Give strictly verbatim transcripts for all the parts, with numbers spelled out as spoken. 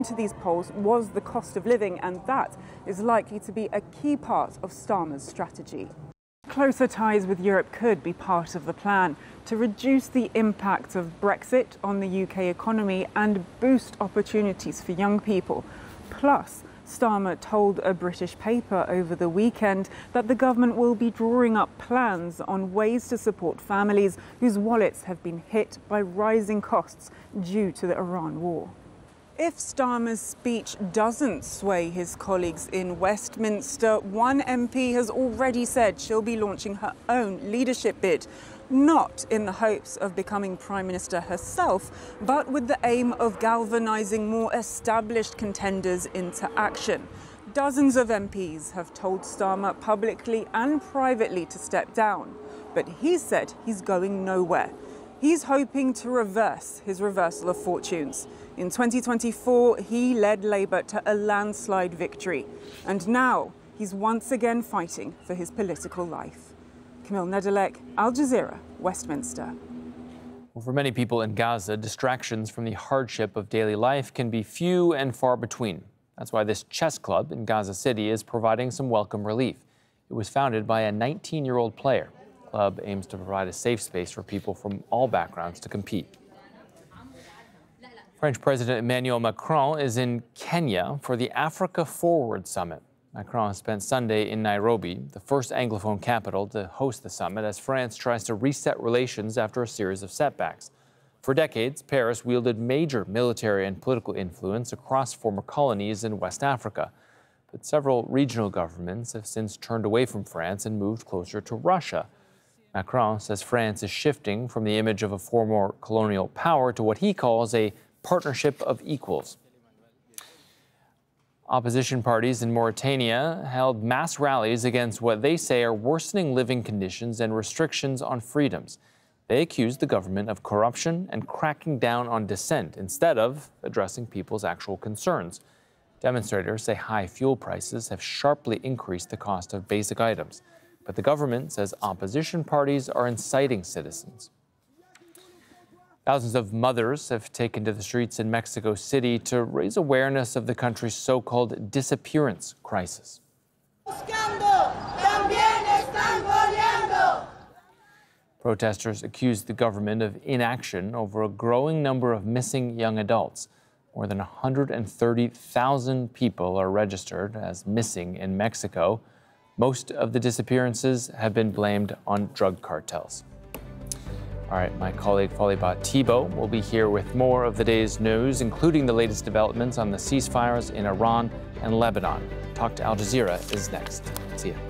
To these polls was the cost of living, and that is likely to be a key part of Starmer's strategy. Closer ties with Europe could be part of the plan to reduce the impact of Brexit on the U K economy and boost opportunities for young people. Plus, Starmer told a British paper over the weekend that the government will be drawing up plans on ways to support families whose wallets have been hit by rising costs due to the Iran war. If Starmer's speech doesn't sway his colleagues in Westminster, one M P has already said she'll be launching her own leadership bid, not in the hopes of becoming Prime Minister herself, but with the aim of galvanising more established contenders into action. Dozens of M Ps have told Starmer publicly and privately to step down, but he said he's going nowhere. He's hoping to reverse his reversal of fortunes. In twenty twenty-four, he led Labour to a landslide victory. And now he's once again fighting for his political life. Camille Nedelec, Al Jazeera, Westminster. Well, for many people in Gaza, distractions from the hardship of daily life can be few and far between. That's why this chess club in Gaza City is providing some welcome relief. It was founded by a nineteen-year-old player. The club aims to provide a safe space for people from all backgrounds to compete. French President Emmanuel Macron is in Kenya for the Africa Forward Summit. Macron spent Sunday in Nairobi, the first Anglophone capital to host the summit, as France tries to reset relations after a series of setbacks. For decades, Paris wielded major military and political influence across former colonies in West Africa. But several regional governments have since turned away from France and moved closer to Russia. Macron says France is shifting from the image of a former colonial power to what he calls a partnership of equals. Opposition parties in Mauritania held mass rallies against what they say are worsening living conditions and restrictions on freedoms. They accused the government of corruption and cracking down on dissent instead of addressing people's actual concerns. Demonstrators say high fuel prices have sharply increased the cost of basic items, but the government says opposition parties are inciting citizens. Thousands of mothers have taken to the streets in Mexico City to raise awareness of the country's so-called disappearance crisis. Protesters accused the government of inaction over a growing number of missing young adults. More than one hundred thirty thousand people are registered as missing in Mexico. Most of the disappearances have been blamed on drug cartels. All right, my colleague Falibat Thibault will be here with more of the day's news, including the latest developments on the ceasefires in Iran and Lebanon. Talk to Al Jazeera is next. See ya.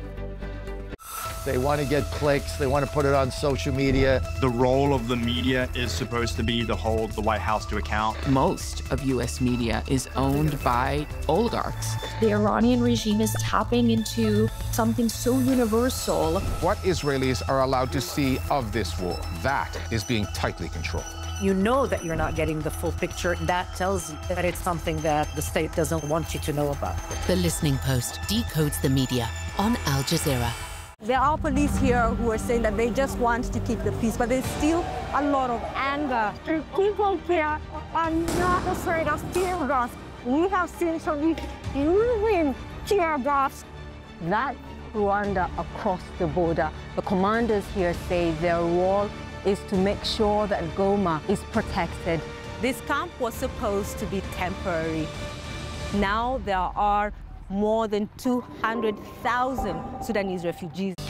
They want to get clicks. They want to put it on social media. The role of the media is supposed to be to hold the White House to account. Most of U S media is owned by oligarchs. The Iranian regime is tapping into something so universal. What Israelis are allowed to see of this war, that is being tightly controlled. You know that you're not getting the full picture. That tells you that it's something that the state doesn't want you to know about. The Listening Post decodes the media on Al Jazeera. There are police here who are saying that they just want to keep the peace, but there's still a lot of anger. People here are not afraid of tear gas. We have seen some using tear gas. That's Rwanda across the border. The commanders here say their role is to make sure that Goma is protected. This camp was supposed to be temporary. Now there are more than two hundred thousand Sudanese refugees.